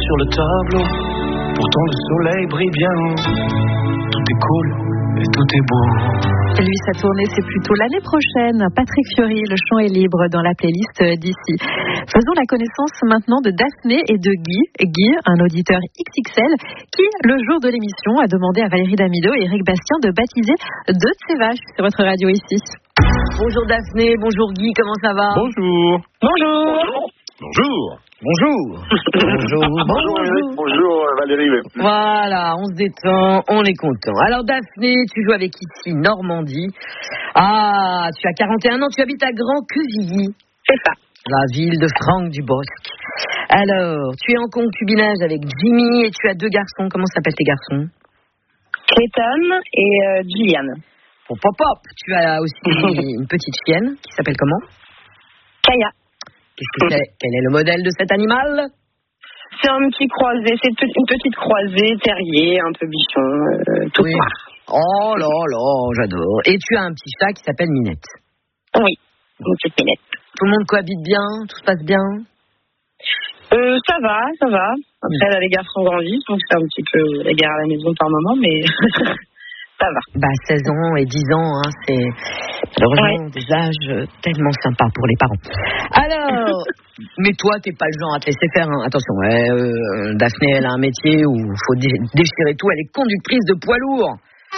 sur le tableau. Pourtant le soleil brille bien. Tout est cool et tout est beau. Lui, sa tournée, c'est plutôt l'année prochaine. Patrick Fiori, le chant est libre dans la playlist d'ici. Faisons la connaissance maintenant de Daphné et de Guy. Guy, un auditeur XXL, qui, le jour de l'émission, a demandé à Valérie Damido et Eric Bastien de baptiser 2 de ses vaches sur votre radio ici. Bonjour Daphné, bonjour Guy, comment ça va? Bonjour. Bonjour. Bonjour. Bonjour. Bonjour Valérie. Voilà, on se détend, on est content. Alors Daphné, tu joues avec ici Normandie. Ah, tu as 41 ans, tu habites à Grand-Quevilly. C'est ça. La ville de Franck Dubosc. Alors, tu es en concubinage avec Jimmy et tu as 2 garçons. Comment s'appellent tes garçons? Clayton et Gillian. Hop, hop, hop. Tu as aussi une petite chienne qui s'appelle comment? Kaya. Qu'est-ce que c'est? Quel est le modèle de cet animal? C'est un petit croisé, c'est une petite croisée, terrier, un peu bichon, tout noir. Oh là là, j'adore. Et tu as un petit chat qui s'appelle Minette. Oui, une petite Minette. Tout le monde cohabite bien? Tout se passe bien? Ça va. Après, là, les garçons grandissent, donc c'est un petit peu la guerre à la maison par moment, mais ça va. Bah, 16 ans et 10 ans, hein, c'est malheureusement des âges tellement sympas pour les parents. Alors, mais toi, t'es pas le genre à te laisser faire, hein. Attention, Daphné, elle a un métier où il faut déchirer tout, elle est conductrice de poids lourd.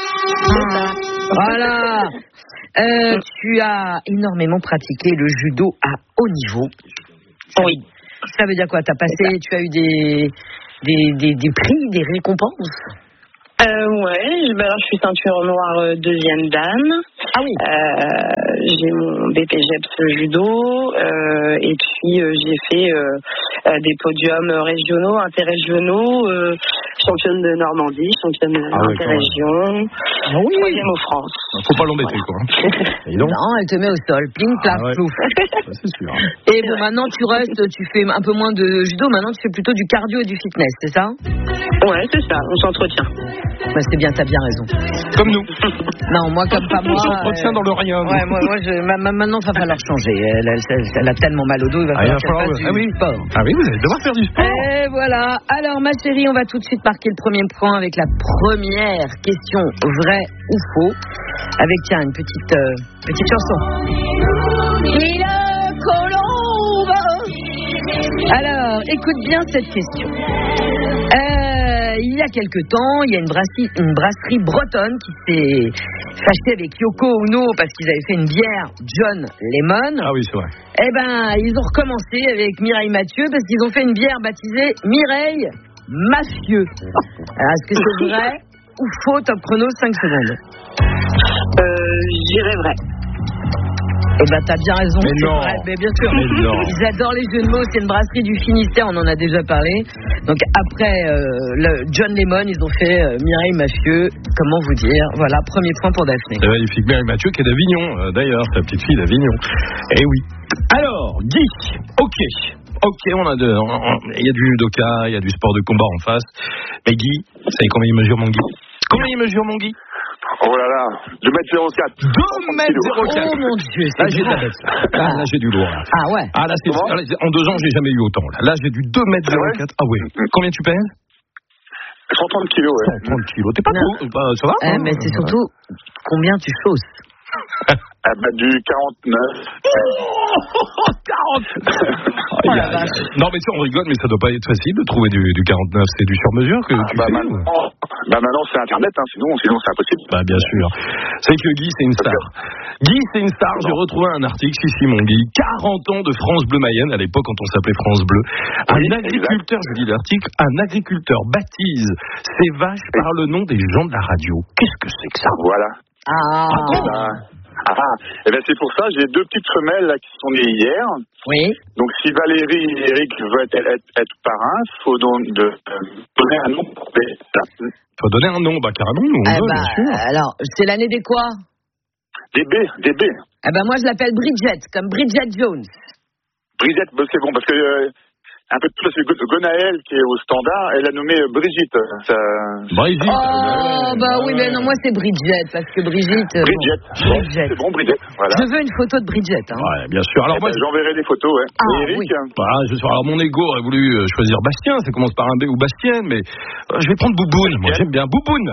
Voilà. Tu as énormément pratiqué le judo à haut niveau. Oui. Ça veut dire quoi? Tu as eu des prix, des récompenses? Alors je suis ceinture noire 2e dan. Ah oui. J'ai mon BPGEPS judo et puis j'ai fait des podiums régionaux, interrégionaux, championne de Normandie, championne interrégion, 3e au France. Faut pas l'embêter quoi. Non, elle te met au sol, pling, plaf, plouf. C'est sûr. Et bon, maintenant tu fais un peu moins de judo, maintenant tu fais plutôt du cardio et du fitness, c'est ça? Ouais, c'est ça, on s'entretient. Bah, c'est bien, t'as bien raison. Comme nous. Non, moi comme pas moi. On s'entretient dans le rien. Ouais, maintenant il va falloir changer. Elle a tellement mal au dos, il va falloir qu'elle fasse du sport. Ah oui, vous allez devoir faire du sport. Et voilà. Alors ma chérie, on va tout de suite marquer le premier point avec la première question, vrai ou faux, avec tiens une petite chanson. Il colombe. Alors, écoute bien cette question. Il y a quelque temps, il y a une brasserie bretonne qui s'est fâchée avec Yoko Ono parce qu'ils avaient fait une bière John Lemon. Ah oui, c'est vrai. Eh ben, ils ont recommencé avec Mireille Mathieu parce qu'ils ont fait une bière baptisée Mireille Mafieux. Alors, est-ce que c'est vrai ou faux? Top chrono, 5 secondes. Je dirais vrai. Eh ben, t'as bien raison. Mais non. Vrai. Mais bien sûr. Mais non. Ils adorent les jeux de mots. C'est une brasserie du Finistère. On en a déjà parlé. Donc, après le John Lemon, ils ont fait Mireille Mafieux. Comment vous dire? Voilà, premier point pour Daphné. C'est magnifique. Mireille Mathieu qui est d'Avignon, d'ailleurs. Sa petite fille d'Avignon. Eh oui. Alors, Guy. Ok, il y a du judoka, il y a du sport de combat en face. Mais Guy, vous savez combien il mesure mon Guy? Combien il mesure mon Guy? Oh là là, 2m04. 2m04. Oh mon Dieu, Là, j'ai de la bête. Là, j'ai du lourd. Là. Ah ouais. Ah, là, en 2 ans, j'ai jamais eu autant. Là, j'ai du 2m04. Ah oui. Combien tu pèses? 130 kilos, ouais. 130 kilos. T'es pas trop. Ça va? Mais c'est surtout combien tu chausses. Du 49. 40. Non mais ça on rigole, mais ça doit pas être facile de trouver du 49. C'est du sur-mesure que tu fais. Maintenant c'est internet, hein, sinon c'est impossible. Bah bien sûr. C'est que Guy c'est une star. Guy c'est une star. J'ai retrouvé un article ici mon Guy. 40 ans de France Bleu Mayenne à l'époque quand on s'appelait France Bleu. Un agriculteur, je lis l'article, un agriculteur baptise ses vaches par le nom des gens de la radio. Qu'est-ce que c'est que ça? Voilà. Et ben c'est pour ça, j'ai 2 petites femelles là, qui sont nées hier. Oui. Donc si Valérie et Eric veulent être parrains, il faut donner un nom. Faut donner un nom, bah carrément, nous, bien sûr. Alors, c'est l'année des quoi? Des B. Eh ben moi je l'appelle Bridget, comme Bridget Jones. Bridget, c'est bon, parce que un peu plus, parce que Gonaël, qui est au standard, elle a nommé Brigitte. Brigitte. Oh, bah oui, mais non, moi c'est Bridget, parce que Brigitte. Bridget. Bon, Bridget. C'est bon, Bridget. Voilà. Je veux une photo de Bridget. Hein. Ouais, bien sûr. Alors moi, j'enverrai des photos, ouais. Ah, et Eric, oui. Alors mon ego aurait voulu choisir Bastien, ça commence par un B ou Bastienne, mais je vais prendre Bouboune. Moi j'aime bien Bouboune.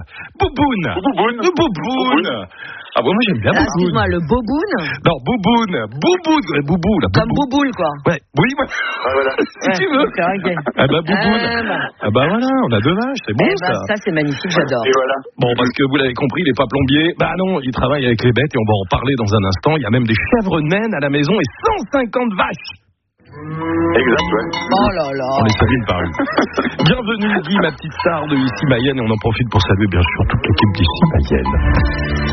Ah bon, moi j'aime bien Bouboune. Excuse-moi, le Boboune. Non, Bouboune, Boubou, la Comme Bouboule, quoi. Ouais, oui, voilà. si tu veux. Okay. Ah bah Bouboune. Ah bah voilà, on a 2 vaches, c'est bon ça. Ça c'est magnifique, j'adore. Et voilà. Bon, parce que vous l'avez compris, il n'est pas plombier. Bah non, il travaille avec les bêtes et on va en parler dans un instant. Il y a même des chèvres naines à la maison et 150 vaches. Exact, ouais. Oh là là. On les salue par une. Bienvenue Guy, ma petite star de Ici Mayenne, et on en profite pour saluer bien sûr toute l'équipe d'Ici Mayenne.